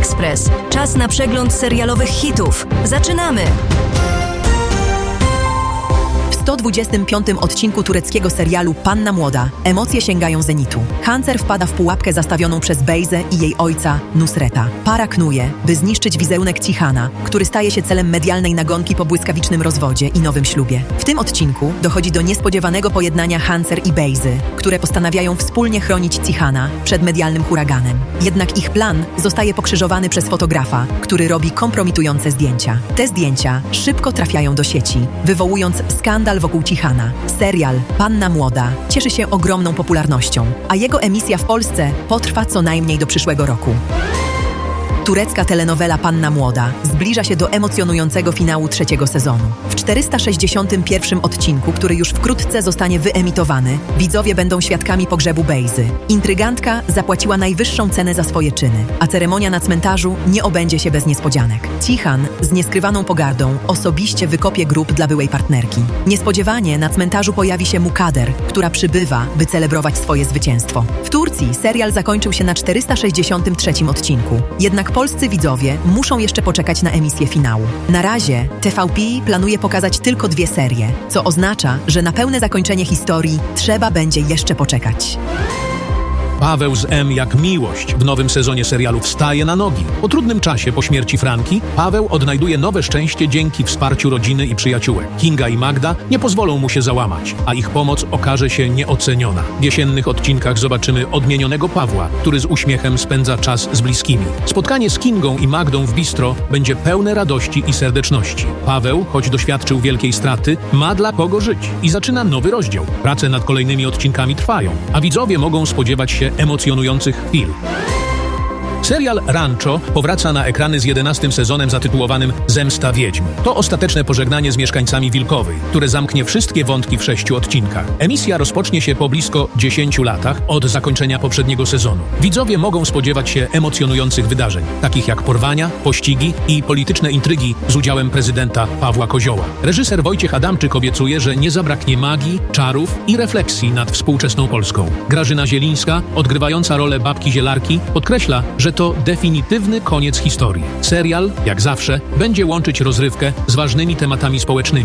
Express. Czas na przegląd serialowych hitów. Zaczynamy! W 125. odcinku tureckiego serialu Panna Młoda emocje sięgają zenitu. Hancer wpada w pułapkę zastawioną przez Bejzę i jej ojca Nusreta. Para knuje, by zniszczyć wizerunek Cihana, który staje się celem medialnej nagonki po błyskawicznym rozwodzie i nowym ślubie. W tym odcinku dochodzi do niespodziewanego pojednania Hancer i Bejzy, które postanawiają wspólnie chronić Cihana przed medialnym huraganem. Jednak ich plan zostaje pokrzyżowany przez fotografa, który robi kompromitujące zdjęcia. Te zdjęcia szybko trafiają do sieci, wywołując skandal wokół Cihana. Serial Panna Młoda cieszy się ogromną popularnością, a jego emisja w Polsce potrwa co najmniej do przyszłego roku. Turecka telenowela Panna Młoda zbliża się do emocjonującego finału trzeciego sezonu. W 461. odcinku, który już wkrótce zostanie wyemitowany, widzowie będą świadkami pogrzebu Bejzy. Intrygantka zapłaciła najwyższą cenę za swoje czyny, a ceremonia na cmentarzu nie obędzie się bez niespodzianek. Cihan z nieskrywaną pogardą osobiście wykopie grób dla byłej partnerki. Niespodziewanie na cmentarzu pojawi się Mukader, która przybywa, by celebrować swoje zwycięstwo. W Turcji serial zakończył się na 463. odcinku. Jednak polscy widzowie muszą jeszcze poczekać na emisję finału. Na razie TVP planuje pokazać tylko 2 serie, co oznacza, że na pełne zakończenie historii trzeba będzie jeszcze poczekać. Paweł z M jak miłość w nowym sezonie serialu wstaje na nogi. Po trudnym czasie po śmierci Franki, Paweł odnajduje nowe szczęście dzięki wsparciu rodziny i przyjaciółek. Kinga i Magda nie pozwolą mu się załamać, a ich pomoc okaże się nieoceniona. W jesiennych odcinkach zobaczymy odmienionego Pawła, który z uśmiechem spędza czas z bliskimi. Spotkanie z Kingą i Magdą w bistro będzie pełne radości i serdeczności. Paweł, choć doświadczył wielkiej straty, ma dla kogo żyć i zaczyna nowy rozdział. Prace nad kolejnymi odcinkami trwają, a widzowie mogą spodziewać się emocjonujących chwil. Serial Rancho powraca na ekrany z 11. sezonem zatytułowanym Zemsta Wiedźm. To ostateczne pożegnanie z mieszkańcami Wilkowej, które zamknie wszystkie wątki w 6 odcinkach. Emisja rozpocznie się po blisko 10 latach od zakończenia poprzedniego sezonu. Widzowie mogą spodziewać się emocjonujących wydarzeń, takich jak porwania, pościgi i polityczne intrygi z udziałem prezydenta Pawła Kozioła. Reżyser Wojciech Adamczyk obiecuje, że nie zabraknie magii, czarów i refleksji nad współczesną Polską. Grażyna Zielińska, odgrywająca rolę babki Zielarki, podkreśla, że to definitywny koniec historii. Serial, jak zawsze, będzie łączyć rozrywkę z ważnymi tematami społecznymi.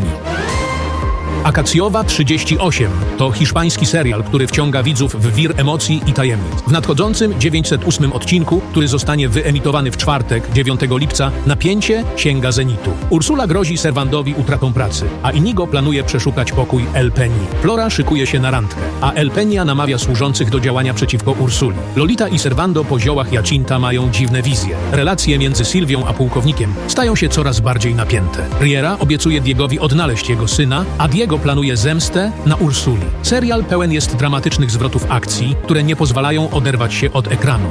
Akacjowa 38 to hiszpański serial, który wciąga widzów w wir emocji i tajemnic. W nadchodzącym 908 odcinku, który zostanie wyemitowany w czwartek, 9 lipca, napięcie sięga zenitu. Ursula grozi Serwandowi utratą pracy, a Inigo planuje przeszukać pokój El Peni. Flora szykuje się na randkę, a El Peña namawia służących do działania przeciwko Ursuli. Lolita i Servando po ziołach Jacinta mają dziwne wizje. Relacje między Sylwią a pułkownikiem stają się coraz bardziej napięte. Riera obiecuje Diegowi odnaleźć jego syna, a Diego planuje zemstę na Ursuli. Serial pełen jest dramatycznych zwrotów akcji, które nie pozwalają oderwać się od ekranu.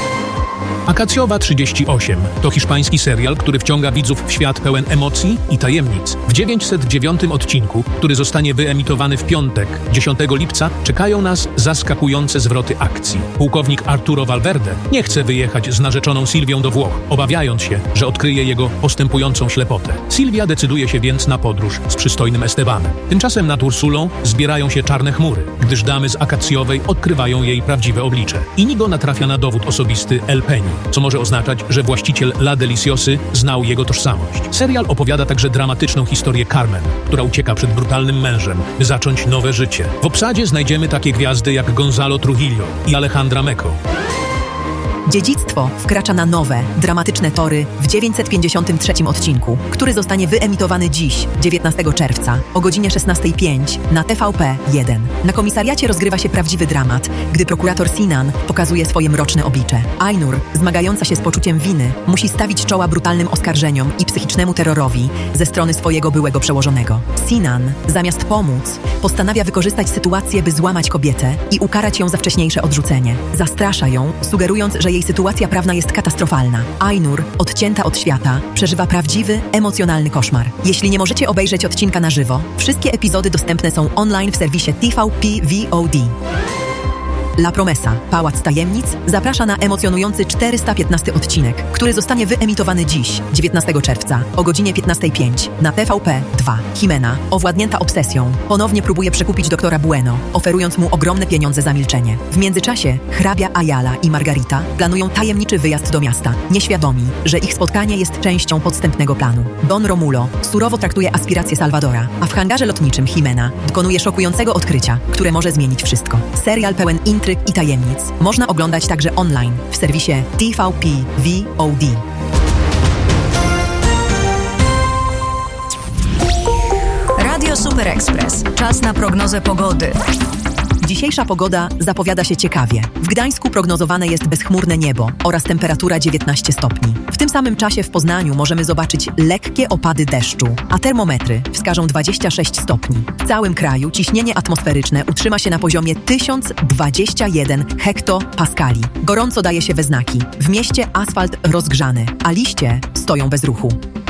Akacjowa 38 to hiszpański serial, który wciąga widzów w świat pełen emocji i tajemnic. W 909 odcinku, który zostanie wyemitowany w piątek, 10 lipca, czekają nas zaskakujące zwroty akcji. Pułkownik Arturo Valverde nie chce wyjechać z narzeczoną Sylwią do Włoch, obawiając się, że odkryje jego postępującą ślepotę. Sylwia decyduje się więc na podróż z przystojnym Estebanem. Tymczasem nad Ursulą zbierają się czarne chmury, gdyż damy z Akacjowej odkrywają jej prawdziwe oblicze. Inigo natrafia na dowód osobisty El Peni, co może oznaczać, że właściciel La Deliciosy znał jego tożsamość. Serial opowiada także dramatyczną historię Carmen, która ucieka przed brutalnym mężem, by zacząć nowe życie. W obsadzie znajdziemy takie gwiazdy jak Gonzalo Trujillo i Alejandra Meco. Dziedzictwo wkracza na nowe, dramatyczne tory w 953 odcinku, który zostanie wyemitowany dziś, 19 czerwca, o godzinie 16:05 na TVP1. Na komisariacie rozgrywa się prawdziwy dramat, gdy prokurator Sinan pokazuje swoje mroczne oblicze. Ainur, zmagająca się z poczuciem winy, musi stawić czoła brutalnym oskarżeniom i psychicznemu terrorowi ze strony swojego byłego przełożonego. Sinan, zamiast pomóc, postanawia wykorzystać sytuację, by złamać kobietę i ukarać ją za wcześniejsze odrzucenie. Zastrasza ją, sugerując, że jej sytuacja prawna jest katastrofalna. Ainur, odcięta od świata, przeżywa prawdziwy, emocjonalny koszmar. Jeśli nie możecie obejrzeć odcinka na żywo, wszystkie epizody dostępne są online w serwisie TVP VOD. La Promesa, Pałac Tajemnic zaprasza na emocjonujący 415 odcinek, który zostanie wyemitowany dziś, 19 czerwca, o godzinie 15:05 na TVP2. Jimena, owładnięta obsesją, ponownie próbuje przekupić doktora Bueno, oferując mu ogromne pieniądze za milczenie. W międzyczasie hrabia Ayala i Margarita planują tajemniczy wyjazd do miasta, nieświadomi, że ich spotkanie jest częścią podstępnego planu. Don Romulo surowo traktuje aspiracje Salvadora, a w hangarze lotniczym Jimena dokonuje szokującego odkrycia, które może zmienić wszystko. Serial pełen intryg i tajemnic można oglądać także online w serwisie TVP VOD. Radio Super Express. Czas na prognozę pogody. Dzisiejsza pogoda zapowiada się ciekawie. W Gdańsku prognozowane jest bezchmurne niebo oraz temperatura 19 stopni. W tym samym czasie w Poznaniu możemy zobaczyć lekkie opady deszczu, a termometry wskażą 26 stopni. W całym kraju ciśnienie atmosferyczne utrzyma się na poziomie 1021 hektopaskali. Gorąco daje się we znaki. W mieście asfalt rozgrzany, a liście stoją bez ruchu.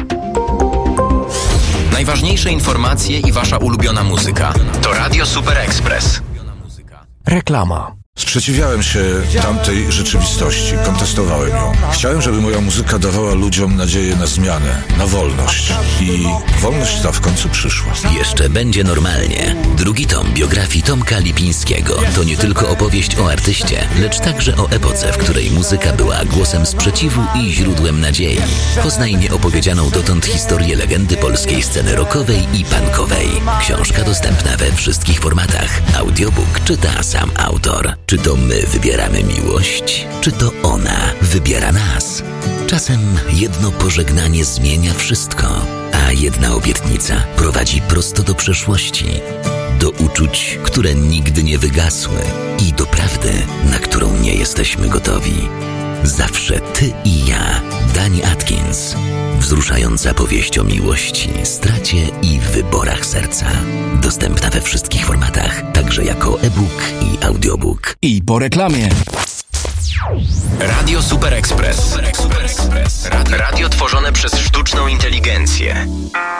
Najważniejsze informacje i wasza ulubiona muzyka. To Radio Super Express. Reklama. Sprzeciwiałem się tamtej rzeczywistości, kontestowałem ją. Chciałem, żeby moja muzyka dawała ludziom nadzieję na zmianę, na wolność. I wolność ta w końcu przyszła. Jeszcze będzie normalnie. Drugi tom biografii Tomka Lipińskiego to nie tylko opowieść o artyście, lecz także o epoce, w której muzyka była głosem sprzeciwu i źródłem nadziei. Poznaj nieopowiedzianą dotąd historię legendy polskiej sceny rockowej i punkowej. Książka dostępna we wszystkich formatach. Audiobook czyta sam autor. Czy to my wybieramy miłość, czy to ona wybiera nas? Czasem jedno pożegnanie zmienia wszystko, a jedna obietnica prowadzi prosto do przeszłości, do uczuć, które nigdy nie wygasły i do prawdy, na którą nie jesteśmy gotowi. Zawsze ty i ja, Dani Atkins. Wzruszająca powieść o miłości, stracie i wyborach serca. Dostępna we wszystkich formatach, także jako e-book i audiobook. I po reklamie. Radio Super Express. Radio tworzone przez sztuczną inteligencję.